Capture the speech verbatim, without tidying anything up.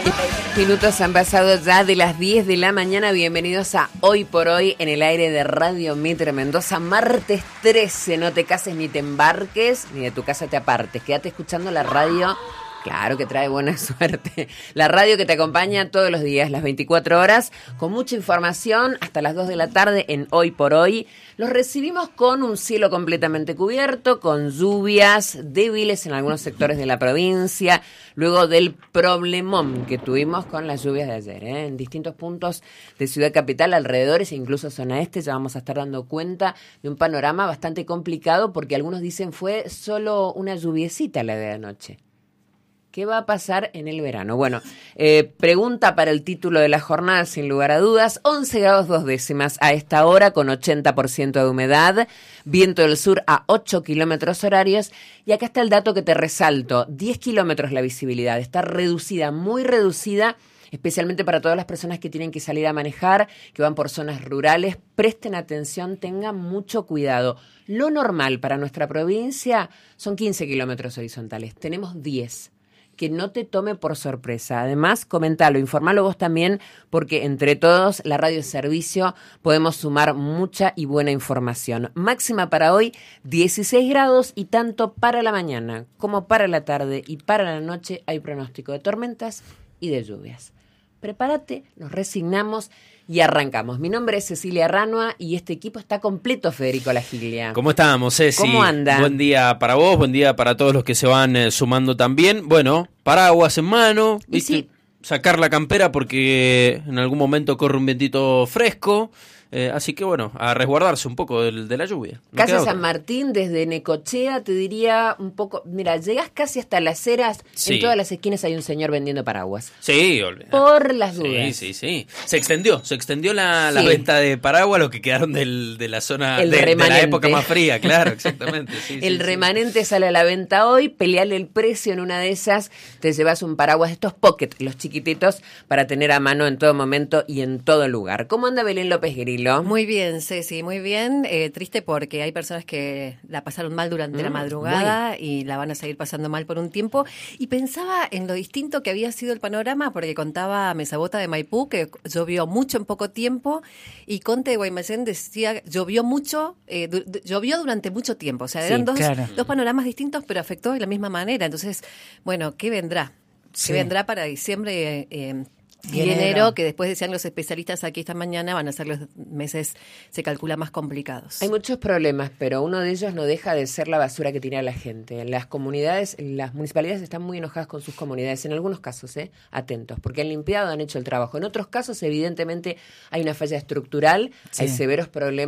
Minutos han pasado ya de las diez de la mañana. Bienvenidos a Hoy por Hoy en el aire de Radio Mitre Mendoza. Martes trece, no te cases ni te embarques, ni de tu casa te apartes. Quédate escuchando la radio. Claro que trae buena suerte. La radio que te acompaña todos los días, las veinticuatro horas, con mucha información, hasta las dos de la tarde en Hoy por Hoy. Los recibimos con un cielo completamente cubierto, con lluvias débiles en algunos sectores de la provincia, luego del problemón que tuvimos con las lluvias de ayer, ¿eh? En distintos puntos de Ciudad Capital, alrededores e incluso zona este, ya vamos a estar dando cuenta de un panorama bastante complicado, porque algunos dicen fue solo una lluviecita la de anoche. ¿Qué va a pasar en el verano? Bueno, eh, pregunta para el título de la jornada, sin lugar a dudas. once grados dos décimas a esta hora, con ochenta por ciento de humedad. Viento del sur a ocho kilómetros horarios. Y acá está el dato que te resalto. diez kilómetros la visibilidad. Está reducida, muy reducida, especialmente para todas las personas que tienen que salir a manejar, que van por zonas rurales. Presten atención, tengan mucho cuidado. Lo normal para nuestra provincia son quince kilómetros horizontales. Tenemos diez. Que no te tome por sorpresa. Además, comentalo, informalo vos también, porque entre todos, la radio servicio, podemos sumar mucha y buena información. Máxima para hoy, dieciséis grados, y tanto para la mañana como para la tarde y para la noche hay pronóstico de tormentas y de lluvias. Prepárate, nos resignamos y arrancamos. Mi nombre es Cecilia Ranua y este equipo está completo, Federico La Gilia. ¿Cómo estamos, Ceci? ¿Cómo anda? Buen día para vos, buen día para todos los que se van eh, sumando también. Bueno, paraguas en mano, ¿viste? Sí. Sacar la campera porque en algún momento corre un vientito fresco. Eh, así que bueno, a resguardarse un poco de, de la lluvia. No Casa San Martín, desde Necochea, te diría un poco... Mira, llegás casi hasta Las Heras, sí. En todas las esquinas hay un señor vendiendo paraguas. Sí, olvidá. Por las dudas. Sí, sí, sí. Se extendió, se extendió la, la Sí. venta de paraguas, los que quedaron del, de la zona, El de, de remanente. la época más fría, claro, exactamente. Sí, el sí, remanente sí. Sale a la venta hoy, peleale el precio en una de esas, te llevas un paraguas de estos pocket, los chiquititos, para tener a mano en todo momento y en todo lugar. ¿Cómo anda Belén López Grillo? Muy bien, Ceci, muy bien. Eh, triste porque hay personas que la pasaron mal durante mm, la madrugada muy. Y la van a seguir pasando mal por un tiempo. Y pensaba en lo distinto que había sido el panorama, porque contaba Mesabota de Maipú que llovió mucho en poco tiempo, y Conte de Guaymallén decía llovió mucho, eh, du- llovió durante mucho tiempo. O sea, eran Sí, dos, claro. dos panoramas distintos, pero afectó de la misma manera. Entonces, bueno, ¿qué vendrá? Sí. ¿Qué vendrá para diciembre? Eh, Y Y enero. enero, que después decían los especialistas aquí esta mañana, van a ser los meses, se calcula, más complicados. Hay muchos problemas, pero uno de ellos no deja de ser la basura que tira la gente. Las comunidades, las municipalidades están muy enojadas con sus comunidades, en algunos casos, ¿eh? Atentos, porque han limpiado, han hecho el trabajo. En otros casos, evidentemente, hay una falla estructural, sí. Hay severos problemas.